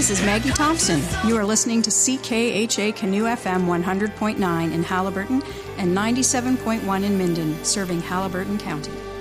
This is Maggie Thompson. You are listening to CKHA Canoe FM 100.9 in Haliburton and 97.1 in Minden, serving Haliburton County.